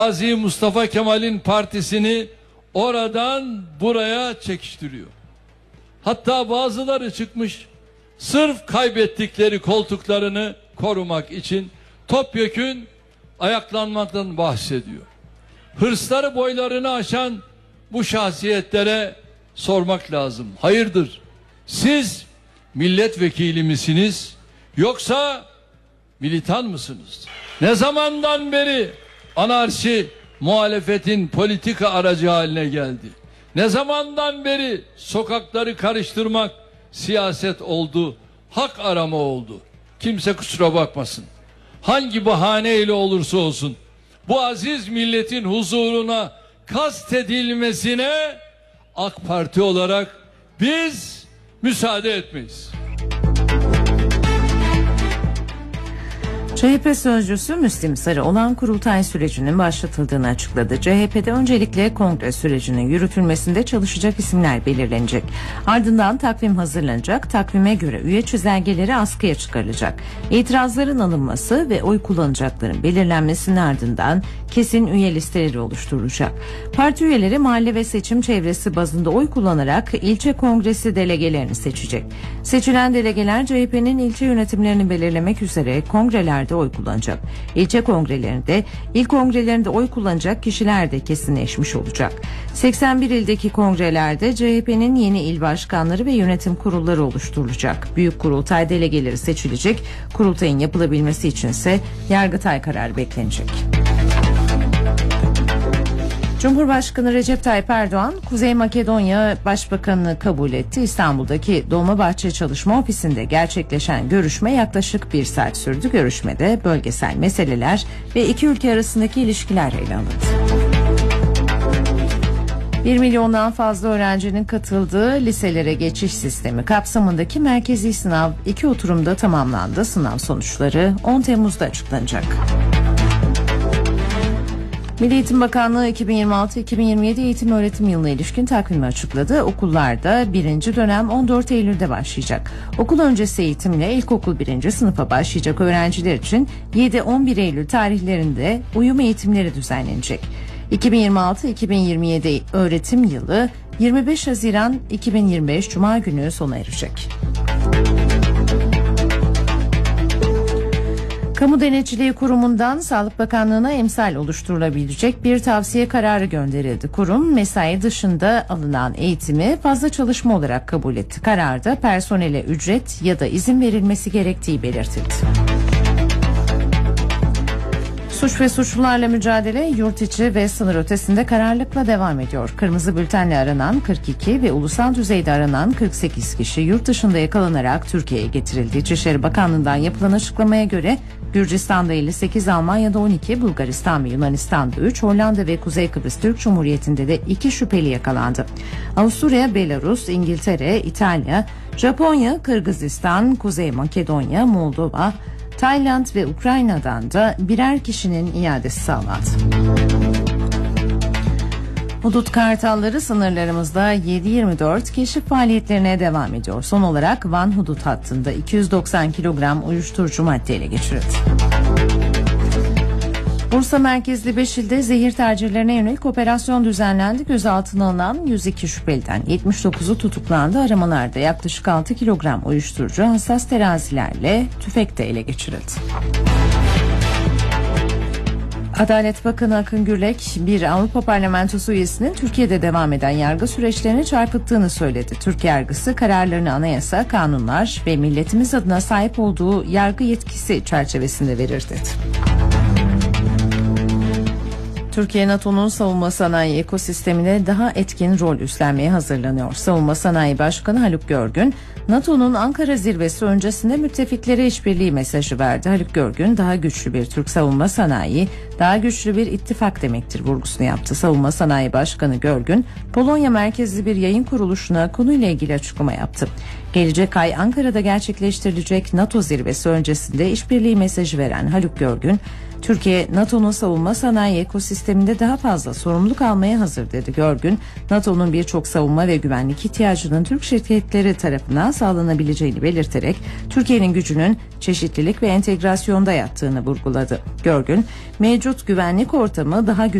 Gazi Mustafa Kemal'in partisini oradan buraya çekiştiriyor. Hatta bazıları çıkmış, sırf kaybettikleri koltuklarını korumak için topyekün ayaklanmaktan bahsediyor. Hırsları boylarını aşan bu şahsiyetlere sormak lazım. Hayırdır? Siz milletvekili misiniz yoksa militan mısınız? Ne zamandan beri anarşi muhalefetin politika aracı haline geldi? Ne zamandan beri sokakları karıştırmak siyaset oldu, hak arama oldu? Kimse kusura bakmasın. Hangi bahaneyle olursa olsun bu aziz milletin huzuruna kastedilmesine AK Parti olarak biz müsaade etmeyiz. CHP sözcüsü Müslim Sarıoğlan kurultay sürecinin başlatıldığını açıkladı. CHP'de öncelikle kongre sürecinin yürütülmesinde çalışacak isimler belirlenecek. Ardından takvim hazırlanacak. Takvime göre üye çizelgeleri askıya çıkarılacak. İtirazların alınması ve oy kullanacakların belirlenmesinin ardından kesin üye listeleri oluşturulacak. Parti üyeleri mahalle ve seçim çevresi bazında oy kullanarak ilçe kongresi delegelerini seçecek. Seçilen delegeler CHP'nin ilçe yönetimlerini belirlemek üzere kongrelerde oy kullanacak. İlçe kongrelerinde, il kongrelerinde oy kullanacak kişiler de kesinleşmiş olacak. 81 ildeki kongrelerde CHP'nin yeni il başkanları ve yönetim kurulları oluşturulacak. Büyük kurultay delegeleri seçilecek. Kurultayın yapılabilmesi içinse Yargıtay kararı beklenecek. Cumhurbaşkanı Recep Tayyip Erdoğan, Kuzey Makedonya Başbakanı'nı kabul etti. İstanbul'daki Dolmabahçe Çalışma Ofisi'nde gerçekleşen görüşme yaklaşık 1 saat sürdü. Görüşmede bölgesel meseleler ve iki ülke arasındaki ilişkiler ele alındı. 1 milyondan fazla öğrencinin katıldığı liselere geçiş sistemi kapsamındaki merkezi sınav 2 oturumda tamamlandı. Sınav sonuçları 10 Temmuz'da açıklanacak. Milli Eğitim Bakanlığı 2026-2027 eğitim öğretim yılına ilişkin takvimi açıkladı. Okullarda 1. dönem 14 Eylül'de başlayacak. Okul öncesi eğitimle ilkokul 1. sınıfa başlayacak öğrenciler için 7-11 Eylül tarihlerinde uyum eğitimleri düzenlenecek. 2026-2027 öğretim yılı 25 Haziran 2025 Cuma günü sona erecek. Kamu Denetçiliği Kurumu'ndan Sağlık Bakanlığı'na emsal oluşturulabilecek bir tavsiye kararı gönderildi. Kurum, mesai dışında alınan eğitimi fazla çalışma olarak kabul etti. Kararda personele ücret ya da izin verilmesi gerektiği belirtildi. Suç ve suçlularla mücadele yurt içi ve sınır ötesinde kararlılıkla devam ediyor. Kırmızı bültenle aranan 42 ve ulusal düzeyde aranan 48 kişi yurt dışında yakalanarak Türkiye'ye getirildi. İçişleri Bakanlığı'ndan yapılan açıklamaya göre Gürcistan'da 58, Almanya'da 12, Bulgaristan ve Yunanistan'da 3, Hollanda ve Kuzey Kıbrıs Türk Cumhuriyeti'nde de 2 şüpheli yakalandı. Avusturya, Belarus, İngiltere, İtalya, Japonya, Kırgızistan, Kuzey Makedonya, Moldova, Tayland ve Ukrayna'dan da birer kişinin iadesi sağlandı. Hudut kartalları sınırlarımızda 7/24 keşif faaliyetlerine devam ediyor. Son olarak Van hudut hattında 290 kilogram uyuşturucu madde ele geçirildi. Bursa merkezli 5 ilde zehir tacirlerine yönelik operasyon düzenlendi. Gözaltına alınan 102 şüpheliden 79'u tutuklandı. Aramalarda yaklaşık 6 kilogram uyuşturucu hassas terazilerle tüfekte ele geçirildi. Adalet Bakanı Akın Gürlek, bir Avrupa Parlamentosu üyesinin Türkiye'de devam eden yargı süreçlerini çarpıttığını söyledi. Türk yargısı kararlarını anayasa, kanunlar ve milletimiz adına sahip olduğu yargı yetkisi çerçevesinde verir dedi. Türkiye, NATO'nun savunma sanayi ekosistemine daha etkin rol üstlenmeye hazırlanıyor. Savunma Sanayi Başkanı Haluk Görgün, NATO'nun Ankara zirvesi öncesinde müttefiklere işbirliği mesajı verdi. Haluk Görgün, daha güçlü bir Türk savunma sanayi, daha güçlü bir ittifak demektir vurgusunu yaptı. Savunma Sanayi Başkanı Görgün, Polonya merkezli bir yayın kuruluşuna konuyla ilgili açıklama yaptı. Gelecek ay Ankara'da gerçekleştirilecek NATO zirvesi öncesinde işbirliği mesajı veren Haluk Görgün, Türkiye NATO'nun savunma sanayi ekosisteminde daha fazla sorumluluk almaya hazır dedi. Görgün, NATO'nun birçok savunma ve güvenlik ihtiyacının Türk şirketleri tarafından sağlanabileceğini belirterek Türkiye'nin gücünün çeşitlilik ve entegrasyonda yattığını vurguladı. Görgün, mevcut güvenlik ortamı daha